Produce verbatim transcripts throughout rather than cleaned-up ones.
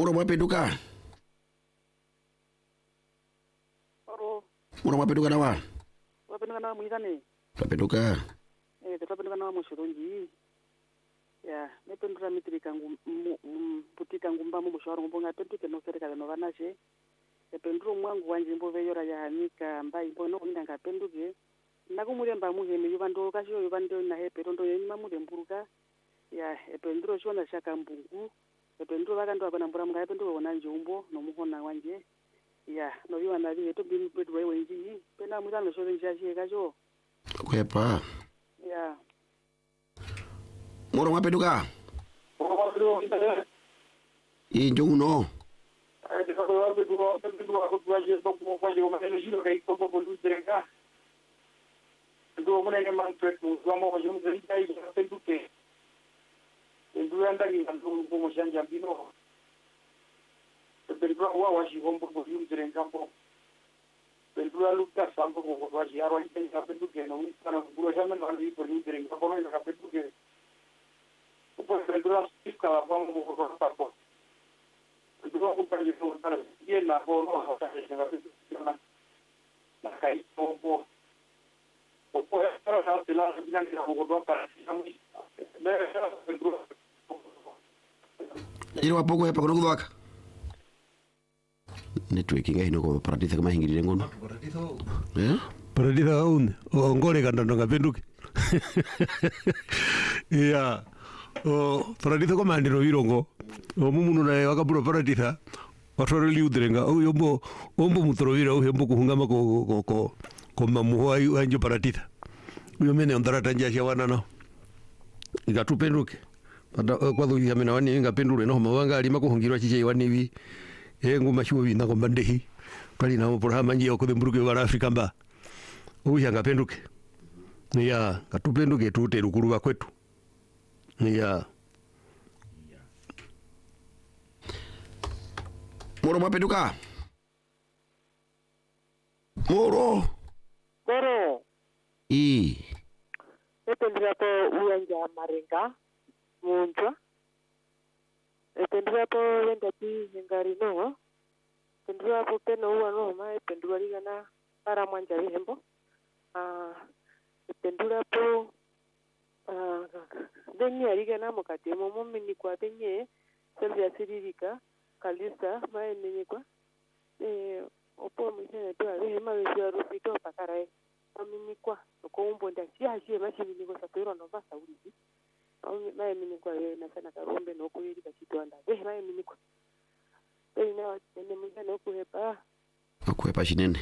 Moro mwapenduka? Oro. Moro mwapenduka na wa? Wapenduka na mwizane. Mwapenduka? Eh, tutapenduka na mushirungi. Ya, nependura mitirika ngum putika ngumba mu mushwaro mbonga penduke no serikali no vanashe. Ependura mwangu wanje mbo veyora ya hanika mbai mbono kuninga ngapenduke. Nakumulemba muhemi yubando kasho yubando na hepe tondo yenyima mulemburuka. Ya, ependura shona shaka mbungu. Ependura vakando abana mbura mga ependura wona njumbo no muhona wanje. Ya, no biwa na bihe to bin pedu wewe nji. Pena muzano shore njashi kasho. Kwepa. Ya. Moro mwapenduka? Moro mwapenduka. Ii njongu no? Eh, te kako wape duwa, wape duwa kwa jie toko kwa jie umakene shiro kai toko bolu dereka. Duwa mune ne mangpet mu, duwa mo wajimu zerita i kwa penduke. Duwa andagi kanto kwa moshan jambino. Penduwa wa washi hombo kwa jimu zerenka po. Penduwa lukta sampo kwa washi arwa ite kwa penduke. Na unikana kuburo shaman wali kwa jimu zerenka po kwa penduke. Kwa penduwa sifka la kwa mo kwa papo. Dua upaya itu antara dia nak bono atau saya itu nak nak kait bobo. Bobo kalau saya bilang bilang kita bobo para kami. Mereka berdua. Jadi apa kau yang pakai nunggu bak? Networking ini nunggu paradisa kemana hingga di dengon? Paradisa. Eh? Paradisa un. Oh, ngore kan nunggu penduk. Iya. Oh, paradisa kau mandi no virongo. Omumuno naye wakabura paradisa watwara liudrenga o yombo ombo mutrovira o yombo kuhungama ko ko ko ko mamuho ayu anjo paradisa uyo mene ondara tanja shawana no igatupenduke pada kwathu yamena wani ngapendure no mawanga ali makuhungirwa chiche wani wi e nguma shuo wi nako bandehi kali na programa nji okudemburuke wa Afrika mba uya ngapenduke ya katupenduke tute rukuru wa kwetu ya Moro mwapenduka? Moro. Moro. Ii. Ependura po uyanja marenga. Munjwa. Ependura po wenda pi ngari no. Ependura po peno uwa no ma ependura ligana para mwanja vihembo. Ah, ependura po ah denye aligana mukate momo mini kwa denye Selvia Siririka. Kalisa mae menyekwa eh opo mwenye to ale ma besha rufito pakarae aminikwa ko umbonda sia sia mashini ko sapero no basa uri au mae menyekwa ye na sana karombe no ko yiri kachitwanda eh mae menyekwa eh na ene mwenye no kuhepa akuhepa shinene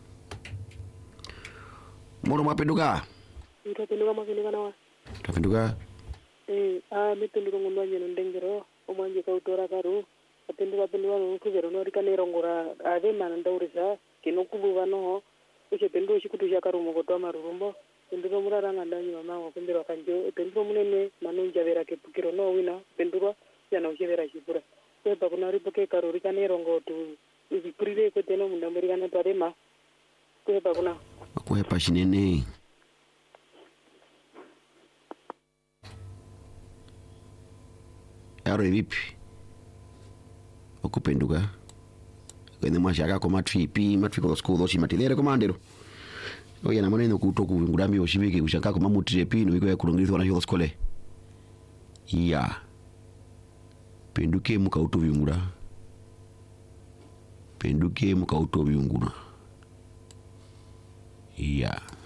Moro mwapenduka? Ito penduka makeneka nawa Tapenduka? eh ah mependuka ngondo anje ndengero omanje kautora karu Apenduka penduka nukuvero norikane rongora ave manandaurisa kinokubuva noho uche penduka chikutu chakarumo kotwa marurumbo penduka muraranga ndanyi mama wakundira kanjo penduka munene manunja vera kepukiro no wina penduka yana uchevera chipura pepa kuna ripoke karurikane rongo tu izipurire kweteno mundamurikane tarema pepa kuna akuhepa shinene Aro vipi? Okupenduka kwenye mwashaka ko matripi matriko school doshi matilere komandero oya na maneno kutoku ngurambi oshibike kushaka ko mamutire pino biko yakulongizwa na hiyo skole iya penduke mukauto vyungura penduke mukauto vyungura iya